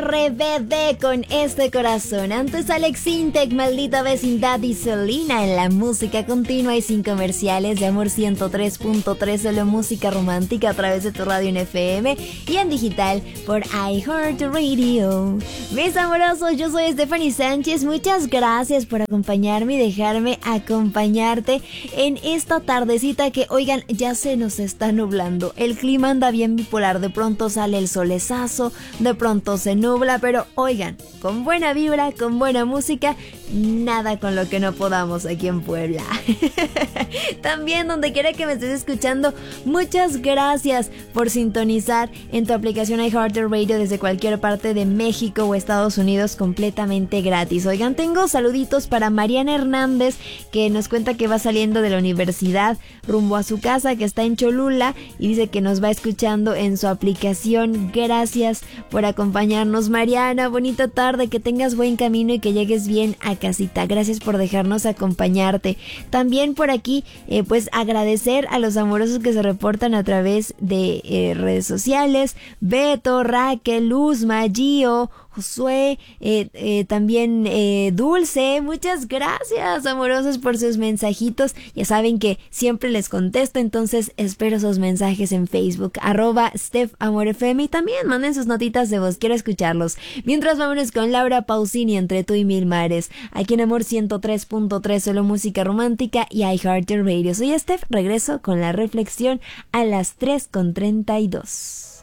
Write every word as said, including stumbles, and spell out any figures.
R B D con Este Corazón. Antes Alex Intec, Maldita Vecindad y Selena en la música continua y sin comerciales de Amor ciento tres punto tres, solo música romántica a través de tu radio en F M y en digital por iHeartRadio. Mis amorosos, yo soy Stephanie Sánchez. Muchas gracias por acompañarme y dejarme acompañarte en esta tardecita que, oigan, ya se nos está nublando. El clima anda bien bipolar. De pronto sale el solezazo, de pronto se nubla, pero oigan, con buena vibra, con buena música, nada con lo que no podamos aquí en Puebla. También donde quiera que me estés escuchando, muchas gracias por sintonizar en tu aplicación iHeartRadio desde cualquier parte de México o Estados Unidos completamente gratis. Oigan, tengo saluditos para Mariana Hernández, que nos cuenta que va saliendo de la universidad rumbo a su casa, que está en Cholula, y dice que nos va escuchando en su aplicación. Gracias por acompañarnos, Mariana. Bonita tarde, que tengas buen camino y que llegues bien a casita. Gracias por dejarnos acompañarte. También por aquí, eh, pues agradecer a los amorosos que se reportan a través de eh, redes sociales. Beto, Raquel, Luzma, Gio, Josué, eh, eh, también eh, Dulce. Muchas gracias, amorosos, por sus mensajitos. Ya saben que siempre les contesto, entonces espero sus mensajes en Facebook, arroba Steph Amor F M, y también manden sus notitas de voz, quiero escucharlos. Mientras, vámonos con Laura Pausini, Entre tú y mil mares, aquí en Amor ciento tres punto tres, solo música romántica y iHeartRadio. Soy Steph, regreso con la reflexión a las tres con treinta y dos.